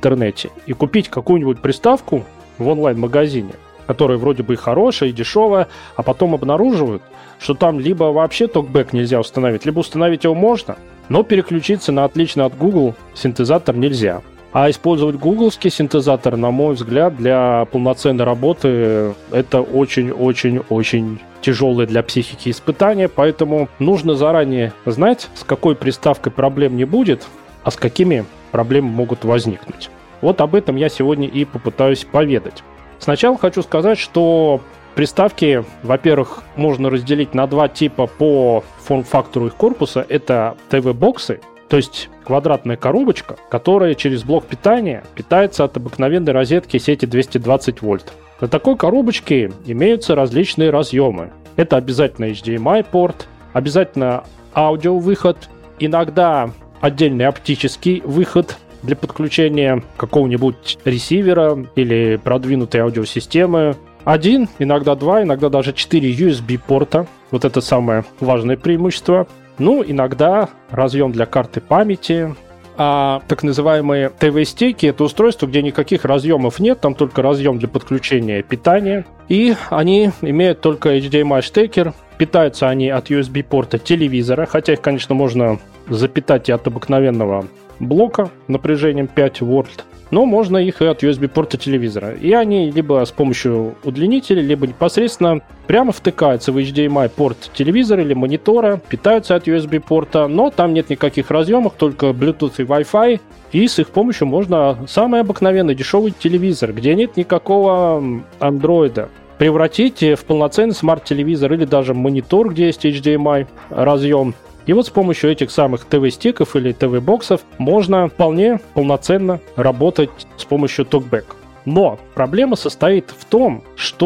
интернете и купить какую-нибудь приставку в онлайн-магазине, которая вроде бы и хорошая, и дешевая, а потом обнаруживают, что там либо вообще токбэк нельзя установить, либо установить его можно, но переключиться на отличный от Google синтезатор нельзя. А использовать гугловский синтезатор, на мой взгляд, для полноценной работы это очень-очень-очень тяжелое для психики испытание, поэтому нужно заранее знать, с какой приставкой проблем не будет, а с какими проблемы могут возникнуть. Вот об этом я сегодня и попытаюсь поведать. Сначала хочу сказать, что приставки, во-первых, можно разделить на два типа по форм-фактору их корпуса. Это ТВ-боксы, то есть квадратная коробочка, которая через блок питания питается от обыкновенной розетки сети 220 вольт. На такой коробочке имеются различные разъемы. Это обязательно HDMI-порт, обязательно аудиовыход, иногда отдельный оптический выход для подключения какого-нибудь ресивера или продвинутой аудиосистемы. Один, иногда два, иногда даже 4 USB-порта. Вот это самое важное преимущество. Ну, иногда разъем для карты памяти. А так называемые ТВ-стейки — это устройство, где никаких разъемов нет, там только разъем для подключения питания. И они имеют только HDMI-штекер. Питаются они от USB-порта телевизора, хотя их, конечно, можно запитать и от обыкновенного блока напряжением 5 вольт, но можно их и от USB-порта телевизора. И они либо с помощью удлинителя, либо непосредственно прямо втыкаются в HDMI-порт телевизора или монитора, питаются от USB-порта, но там нет никаких разъемов, только Bluetooth и Wi-Fi, и с их помощью можно самый обыкновенный дешевый телевизор, где нет никакого андроида, превратить в полноценный смарт-телевизор или даже монитор, где есть HDMI разъем. И вот с помощью этих самых ТВ-стиков или ТВ-боксов можно вполне полноценно работать с помощью токбэк. Но проблема состоит в том,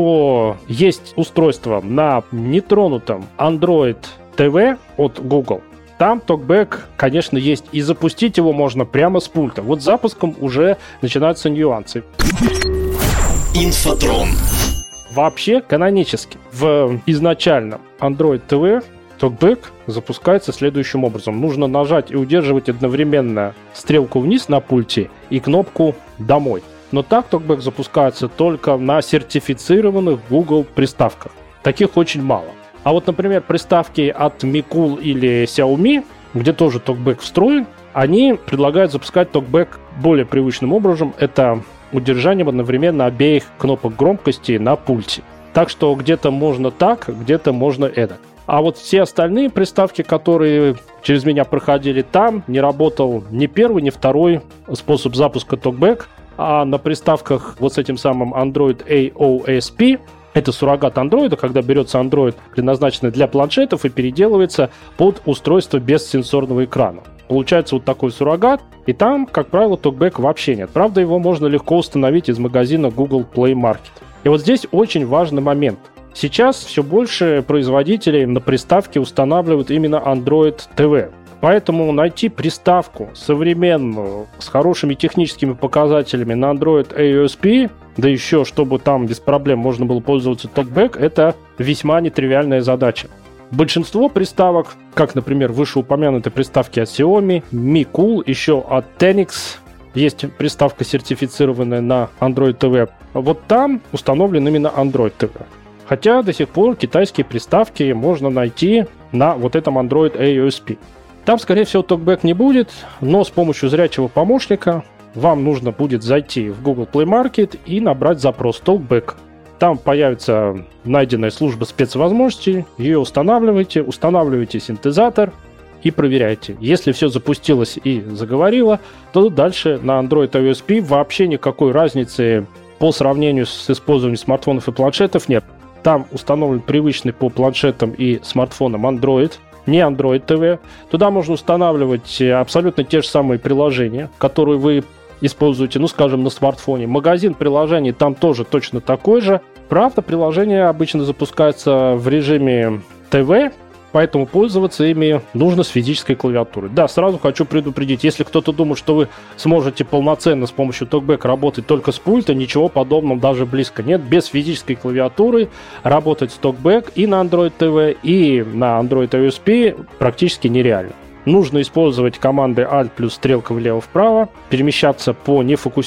что есть устройство на нетронутом Android TV от Google. Там токбэк, конечно, есть, и запустить его можно прямо с пульта. Вот с запуском уже начинаются нюансы. Инфотрон. Вообще, канонически, в изначальном Android TV токбэк запускается следующим образом. Нужно нажать и удерживать одновременно стрелку вниз на пульте и кнопку «Домой». Но так токбэк запускается только на сертифицированных Google приставках. Таких очень мало. А вот, например, приставки от Micool или Xiaomi, где тоже токбэк встроен, они предлагают запускать токбэк более привычным образом. Это удержанием одновременно обеих кнопок громкости на пульте. Так что где-то можно так, где-то можно эдак. А вот все остальные приставки, которые через меня проходили, там не работал ни первый, ни второй способ запуска токбэк. А на приставках вот с этим самым Android AOSP, это суррогат андроида, когда берется Android, предназначенный для планшетов, и переделывается под устройство без сенсорного экрана. Получается вот такой суррогат, и там, как правило, токбэк вообще нет. Правда, его можно легко установить из магазина Google Play Market. И вот здесь очень важный момент. Сейчас все больше производителей на приставке устанавливают именно Android TV. Поэтому найти приставку современную, с хорошими техническими показателями на Android AOSP, да еще чтобы там без проблем можно было пользоваться токбэк, это весьма нетривиальная задача. Большинство приставок, как, например, вышеупомянутые приставки от Xiaomi, Micool, еще от Tenix, есть приставка, сертифицированная на Android TV, вот там установлен именно Android TV. Хотя до сих пор китайские приставки можно найти на вот этом Android AOSP. Там, скорее всего, токбэк не будет, но с помощью зрячего помощника вам нужно будет зайти в Google Play Market и набрать запрос токбэк. Там появится найденная служба спецвозможностей, ее устанавливаете синтезатор и проверяйте. Если все запустилось и заговорило, то дальше на Android AOSP вообще никакой разницы по сравнению с использованием смартфонов и планшетов нет. Там установлен привычный по планшетам и смартфонам Android, не Android TV. Туда можно устанавливать абсолютно те же самые приложения, которые вы используете, скажем, на смартфоне. Магазин приложений там тоже точно такой же. Правда, приложение обычно запускается в режиме ТВ, поэтому пользоваться ими нужно с физической клавиатурой. Да, сразу хочу предупредить, если кто-то думает, что вы сможете полноценно с помощью токбэк работать только с пульта, ничего подобного даже близко нет. Без физической клавиатуры работать с токбэк и на Android TV, и на Android AOSP практически нереально. Нужно использовать команды Alt плюс стрелка влево-вправо, перемещаться по нефокусированному